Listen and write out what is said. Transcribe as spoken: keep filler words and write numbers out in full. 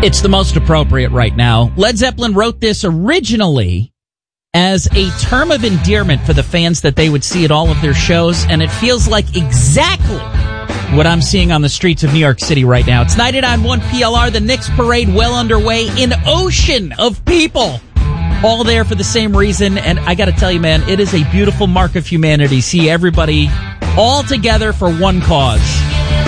It's the most appropriate right now. Led Zeppelin wrote this originally as a term of endearment for the fans that they would see at all of their shows, and it feels like exactly what I'm seeing on the streets of New York City right now. It's ninety-nine point one P L R, the Knicks parade well underway, an ocean of people all there for the same reason, and I gotta tell you, man, it is a beautiful mark of humanity. See everybody all together for one cause.